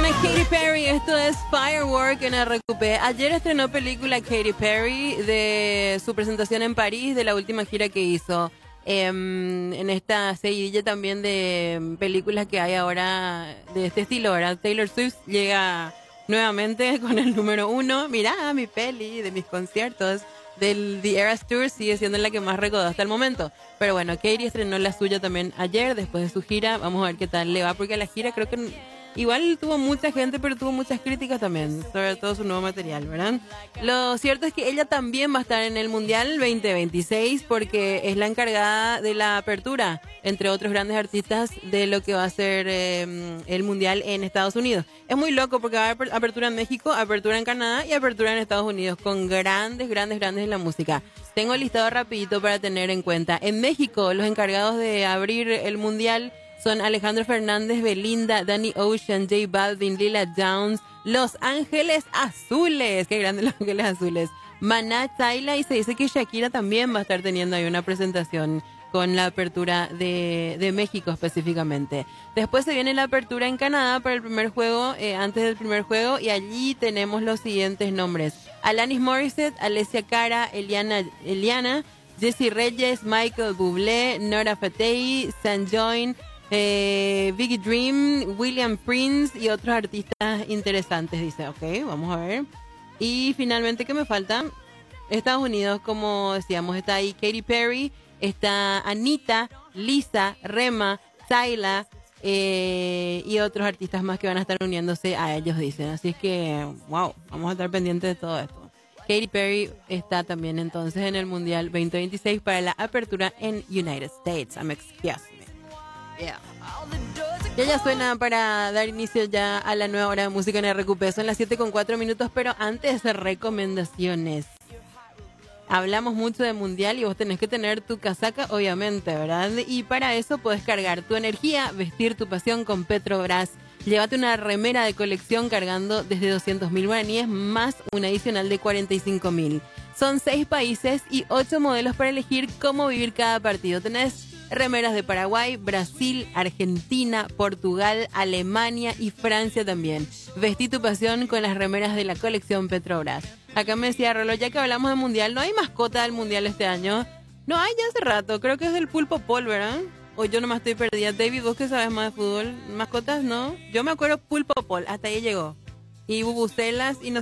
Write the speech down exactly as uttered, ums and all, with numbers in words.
Suena Katy Perry, esto es Firework en R Q P. Ayer estrenó película Katy Perry de su presentación en París, de la última gira que hizo. Eh, en esta seguidilla también de películas que hay ahora de este estilo, ¿verdad? Taylor Swift llega nuevamente con el número uno. Mirá, mi peli de mis conciertos del The Eras Tour sigue siendo la que más recaudó hasta el momento. Pero bueno, Katy estrenó la suya también ayer, después de su gira. Vamos a ver qué tal le va, porque la gira creo que igual tuvo mucha gente, pero tuvo muchas críticas también, sobre todo su nuevo material, ¿verdad? Lo cierto es que ella también va a estar en el Mundial veinte veintiséis porque es la encargada de la apertura, entre otros grandes artistas, de lo que va a ser eh, el Mundial en Estados Unidos. Es muy loco porque va a haber apertura en México, apertura en Canadá y apertura en Estados Unidos, con grandes, grandes, grandes de la música. Tengo el listado rapidito para tener en cuenta. En México, los encargados de abrir el Mundial son Alejandro Fernández, Belinda, Danny Ocean, J Balvin, Lila Downs, Los Ángeles Azules, qué grandes Los Ángeles Azules, Maná, Tayla, y se dice que Shakira también va a estar teniendo ahí una presentación con la apertura de, de México específicamente. Después se viene la apertura en Canadá para el primer juego, eh, antes del primer juego, y allí tenemos los siguientes nombres: Alanis Morissette, Alessia Cara, Eliana, Eliana, Jessie Reyes, Michael Bublé, Nora Fatei, Sanjoin, Eh, Biggie Dream, William Prince y otros artistas interesantes, dice. Ok, vamos a ver. Y finalmente, ¿qué me falta? Estados Unidos, como decíamos, está ahí Katy Perry, está Anita, Lisa, Rema, Tyla, eh, y otros artistas más que van a estar uniéndose a ellos, dicen. Así es que, wow, vamos a estar pendientes de todo esto. Katy Perry está también entonces en el Mundial veinte veintiséis para la apertura en United States. I'm excuse me. Yeah. Ya ya suena para dar inicio ya a la nueva hora de música en R Q P. Son las siete con cuatro minutos, pero antes de recomendaciones. Hablamos mucho de Mundial y vos tenés que tener tu casaca, obviamente, ¿verdad? Y para eso podés cargar tu energía, vestir tu pasión con Petrobras. Llévate una remera de colección cargando desde doscientos mil guaraníes más un adicional de cuarenta y cinco mil. Son seis países y ocho modelos para elegir cómo vivir cada partido. Tenés remeras de Paraguay, Brasil, Argentina, Portugal, Alemania y Francia también. Vestí tu pasión con las remeras de la colección Petrobras. Acá me decía Rolo, ya que hablamos de Mundial, ¿no hay mascota del Mundial este año? No hay, ya hace rato. Creo que es del Pulpo Paul, ¿verdad? O yo nomás estoy perdida. David, ¿vos qué sabes más de fútbol? ¿Mascotas? No. Yo me acuerdo Pulpo Paul, hasta ahí llegó. Y bubucelas y no